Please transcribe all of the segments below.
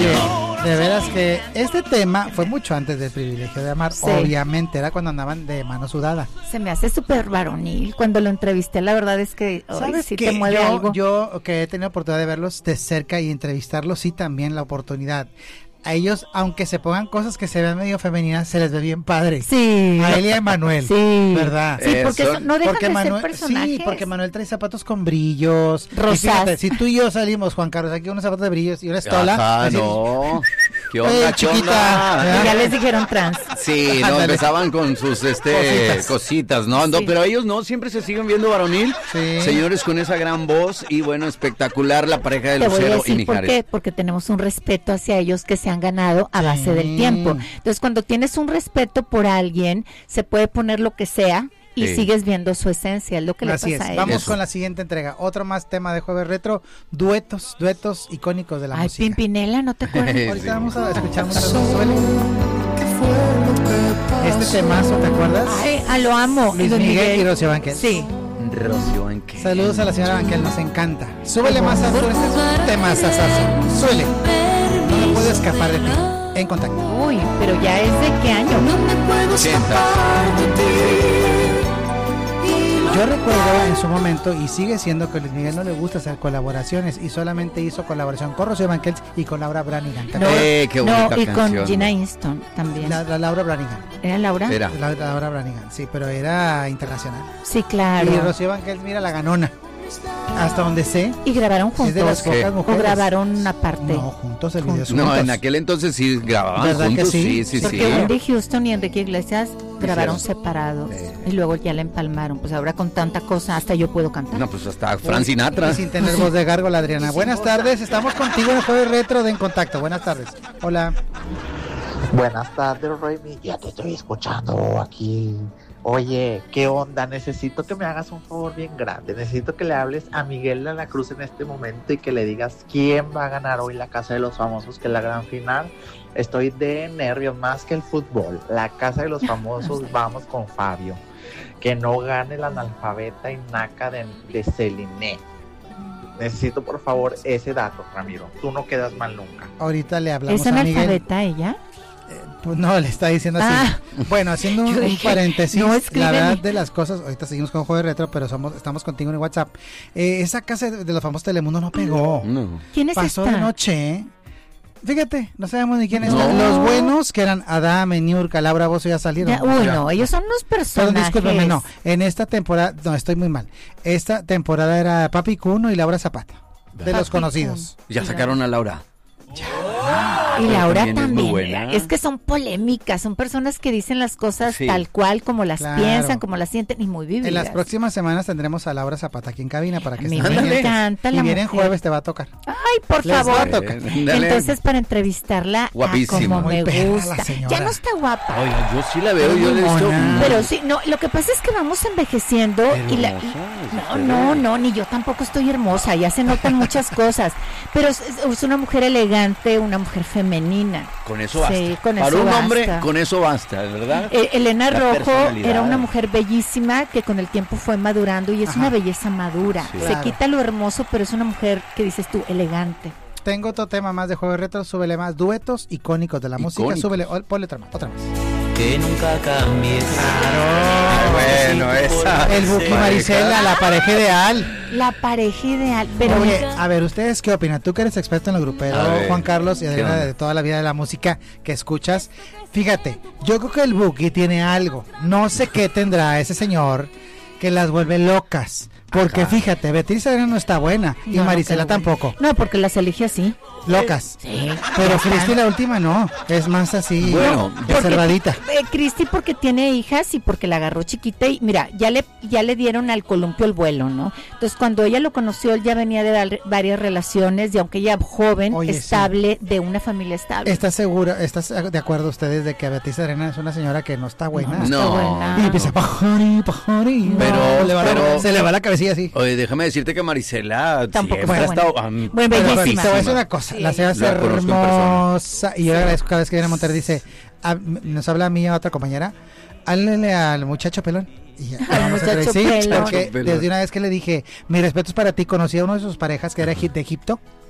de veras que este tema fue mucho antes del privilegio de amar. Sí. Obviamente, era cuando andaban de mano sudada. Se me hace súper varonil. Cuando lo entrevisté, la verdad es que ¿sabes sí qué? Te mueve algo. Yo que he tenido oportunidad de verlos de cerca y entrevistarlos, sí, también la oportunidad. A ellos, aunque se pongan cosas que se vean medio femeninas, se les ve bien padre. Sí. A él y a Manuel. Sí. ¿Verdad? Sí, porque no dejan de Manuel, ser personajes. Sí, porque Manuel trae zapatos con brillos. Rosas. Fíjate, si tú y yo salimos, Juan Carlos, aquí unos zapatos de brillos y una estola. Ajá, así, no. ¿Qué onda, chiquita? Ya les dijeron trans. Sí, no, empezaban con sus cositas, ¿no? Sí. No, pero ellos no, siempre se siguen viendo varonil. Sí. Señores, con esa gran voz y bueno, espectacular la pareja de Lucero y Mijares. ¿Por qué? Porque tenemos un respeto hacia ellos que se han ganado a base del tiempo. Entonces, cuando tienes un respeto por alguien, se puede poner lo que sea y sigues viendo su esencia, es lo que le pasa a ellos. Vamos con la siguiente entrega. Otro más tema de Jueves Retro, duetos icónicos de la música. Ay, Pimpinela, ¿no te acuerdas? Ahorita vamos a escuchar mucho Suele. Este temazo, ¿te acuerdas? Ay, lo amo. Luis Miguel y Rocío Banquel. Sí. Rocío Banquel. Saludos a la señora Banquel, nos encanta. Súbele más a este tema, sasazo. Súbele. No me puedo escapar de ti. En Contacto. Uy, pero ya es de qué año. No me puedo escapar de ti. Yo recuerdo en su momento, y sigue siendo, que a Luis Miguel no le gusta hacer colaboraciones y solamente hizo colaboración con Rocío Banquel y con Laura Branigan. Qué bonita y canción. con Gina Easton también. La Laura Branigan. ¿Era Laura? Era. Laura Branigan, sí, pero era internacional. Sí, claro. Y Rocío Banquel, mira, la ganona. Hasta donde sé. ¿Y grabaron juntos? Es de las pocas mujeres. ¿O grabaron aparte? No, juntos, el video No, en aquel entonces sí grababan juntos, sí. Porque Wendy Houston y Enrique Iglesias grabaron separado y luego ya la empalmaron. Pues ahora con tanta cosa hasta yo puedo cantar. No, pues hasta Frank Sinatra. Y sin tener voz de gárgola, Adriana. Buenas tardes, estamos contigo en el Jueves Retro de En Contacto. Buenas tardes. Hola. Buenas tardes, Raimi. Ya te estoy escuchando aquí. Oye, ¿qué onda? Necesito que me hagas un favor bien grande. Necesito que le hables a Miguel de la Cruz en este momento y que le digas quién va a ganar hoy la Casa de los Famosos, que es la gran final. Estoy de nervios más que el fútbol. La Casa de los Famosos, vamos con Fabio. Que no gane la analfabeta y naca de Celine. Necesito por favor ese dato, Ramiro. Tú no quedas mal nunca. Ahorita le hablamos a Miguel. ¿Es analfabeta ella? Pues no, le está diciendo así. Bueno, haciendo un paréntesis, la verdad de las cosas, ahorita seguimos con Jueves Retro, pero estamos contigo en WhatsApp. Esa Casa de los Famosos Telemundo no pegó. No. ¿Quién es Pasó esta? de noche. Fíjate, no sabemos ni quién es. Los buenos, que eran Adame, Niurka, Laura Bozzo, ya salieron. No, ellos son unos personajes. Perdón, discúlpame, no. En esta temporada, no, estoy muy mal. Esta temporada era Papi Cuno y Laura Zapata, de los conocidos. Ya sacaron a Laura. Y Laura también, es que son polémicas, son personas que dicen las cosas tal cual, como las piensan, como las sienten, y muy vividas. En las próximas semanas tendremos a Laura Zapata aquí en cabina para que me encanta la y viene mujer. Jueves, te va a tocar. Ay, por favor. Entonces, para entrevistarla, guapísima, como me gusta. Ya no está guapa. Oye, yo sí la veo, yo le he visto. Pero sí, no, lo que pasa es que vamos envejeciendo no, ni yo tampoco estoy hermosa, ya se notan muchas cosas, pero es una mujer elegante, una mujer femenina. Con eso basta. Sí, con para eso un basta. hombre, con eso basta, ¿verdad? Elena Rojo era una mujer bellísima que con el tiempo fue madurando y es una belleza madura. Sí. Se quita lo hermoso, pero es una mujer que dices tú, elegante. Tengo otro tema más de Jueves Retro, súbele más, duetos icónicos de la música, súbele, ponle otra más. Que nunca cambies. Claro, bueno, esa. El Buki Marisela, la pareja ideal. La pareja ideal, pero oye, a ver, ¿ustedes qué opinan? Tú que eres experto en lo grupero, Juan Carlos y Adriana, de toda la vida de la música que escuchas. Fíjate, yo creo que el Buki tiene algo. No sé qué tendrá ese señor que las vuelve locas. Porque fíjate, Beatriz Arena no está buena y Marisela tampoco. No, porque las elige así. Locas. Sí. Pero Cristi la última no, es más así, bueno, reservadita. Cristi porque tiene hijas y porque la agarró chiquita y mira, ya le dieron al columpio el vuelo, ¿no? Entonces cuando ella lo conoció, él ya venía de dar varias relaciones y aunque ella joven, estable, de una familia estable. ¿Estás de acuerdo ustedes de que Beatriz Arena es una señora que no está buena? No. Está buena. Y empieza pajari. Pero se le va la cabecilla así. Oye, déjame decirte que Marisela tampoco ha estado bellísima. Te voy a decir una cosa, la señora es hermosa y yo agradezco cada vez que viene a Monterrey, dice, nos habla a mí y a otra compañera, háblele al muchacho pelón. Y ya, vamos a porque desde una vez que le dije, mi respeto es para ti, conocí a uno de sus parejas que era de Egipto.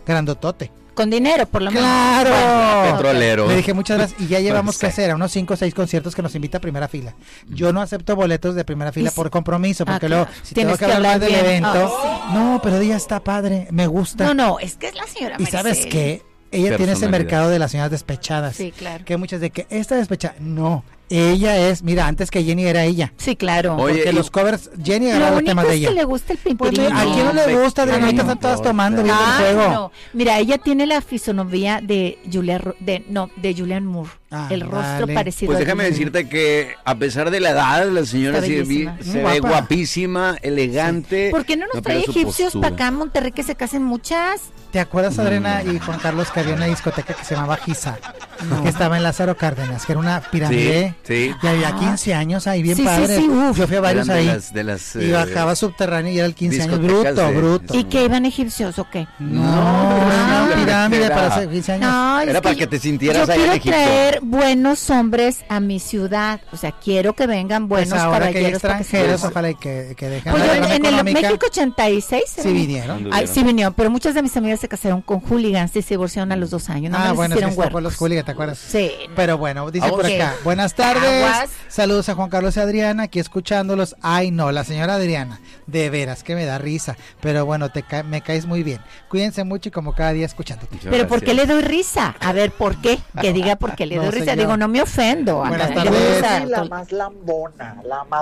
grandotote. Con dinero, por lo menos. ¡Claro! Bueno, petrolero. Le dije muchas gracias y ya llevamos que hacer a unos 5 o 6 conciertos que nos invita a primera fila. Yo no acepto boletos de primera fila por compromiso, porque luego, si tengo que hablar del evento, no, pero ella está padre, me gusta. No, es que es la señora ¿Y sabes qué? Ella tiene ese mercado de las señoras despechadas. Sí, claro. Que muchas de que esta despechada, no. Ella es, mira, antes que Jenny era ella. Sí, claro. Oye, porque los covers, Jenny agarró los temas de ella. Lo único es que le gusta el pimpirín. ¿A quién no le gusta? Ahorita están todas tomando viendo el juego. No. Mira, ella tiene la fisonomía de Julianne Moore. El rostro parecido. Pues déjame decirte que a pesar de la edad, la señora se ve guapísima, elegante. ¿Por qué no nos trae egipcios para acá en Monterrey que se casen muchas? ¿Te acuerdas, Adriana y Juan Carlos, que había una discoteca que se llamaba Giza? Que estaba en Lázaro Cárdenas, que era una pirámide. Sí. Y había 15 años ahí, bien padre. Yo fui a varios ahí. Y bajaba subterráneo y era el 15 años. Bruto. ¿Y que iban egipcios o qué? No, una pirámide para hacer 15 años. No, era para que te sintieras ahí en Egipto. Yo quiero traer buenos hombres a mi ciudad. O sea, quiero que vengan buenos pues ahora caballeros. Que hay extranjeros, ojalá que dejen pues la en económica. el México 86. Sí vinieron. Sí vinieron, pero muchas de mis amigas se casaron con hooligans y se divorciaron a los 2 años. No bueno, hicieron por los hooligans, ¿te acuerdas? Sí. Pero bueno, dice por acá, buenas tardes, saludos a Juan Carlos y Adriana, aquí escuchándolos. Ay no, la señora Adriana, de veras que me da risa, pero bueno, me caes muy bien, cuídense mucho y como cada día escuchándote. Pero ¿por qué le doy risa? A ver, ¿por qué? Que diga por qué le doy risa, digo, no me ofendo. Buenas tardes. La más lambona,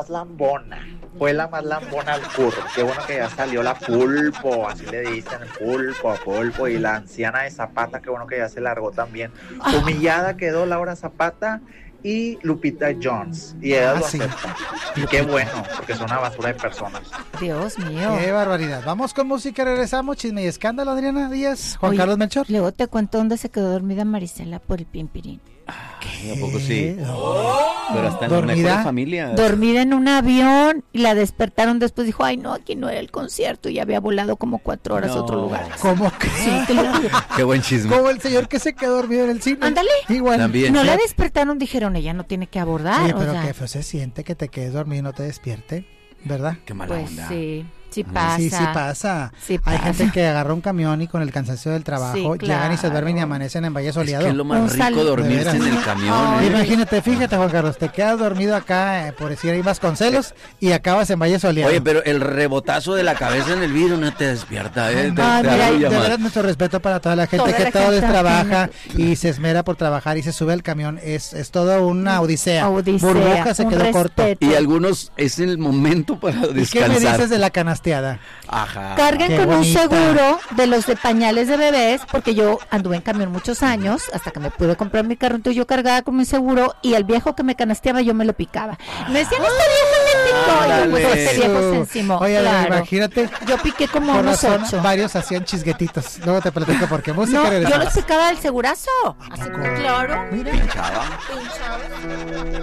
fue la más lambona al curro, qué bueno que ya salió la Pulpo, así le dicen, Pulpo, y la anciana de Zapata, qué bueno que ya se largó también. Humillada quedó Laura Zapata y Lupita Jones, y ella lo acepta. Y qué bueno, porque son una basura de personas. Dios mío. Qué barbaridad. Vamos con música, regresamos, chisme y escándalo, Adriana Díaz, Juan Carlos Melchor. Luego te cuento dónde se quedó dormida Marisela por el pimpirín. ¿A poco sí? Pero hasta en la mejor familia. Dormida en un avión y la despertaron después. Dijo, ay no, aquí no era el concierto. Y había volado como 4 horas a otro lugar. ¿Cómo que? Sí, te lo juro. Qué buen chisme. Como el señor que se quedó dormido en el cine. Ándale. Igual. También. No la despertaron, dijeron, ella no tiene que abordar. Oye, pero qué feo se siente que te quedes dormido y no te despierte, ¿verdad? Qué mala onda. Sí. Sí pasa. Sí pasa. Hay gente que agarra un camión y con el cansancio del trabajo llegan y se duermen y amanecen en Valle Soleado. Es que es lo más rico dormirse en el camión. Imagínate, fíjate, Juan Carlos, te quedas dormido acá, por decir, ahí vas con celos y acabas en Valle Soleado. Oye, pero el rebotazo de la cabeza en el vidrio no te despierta, ¿eh? Mira, de verdad, nuestro respeto para toda la gente que todo trabaja y se esmera por trabajar y se sube al camión. Es toda una odisea. Burbuja se quedó corto. Y algunos es el momento para descansar. ¿Y qué me dices de la canasta? Ajá. Carguen con un seguro de los de pañales de bebés, porque yo anduve en camión muchos años hasta que me pude comprar mi carro, entonces yo cargaba con mi seguro y el viejo que me canasteaba yo me lo picaba. Me decían, esta vieja me picó, y pues este viejo se encimó. Oye, imagínate. Yo piqué como unos 8. Varios hacían chisguetitos. Luego te platico por qué música. No, yo los picaba del segurazo. Así, claro. Pinchaba.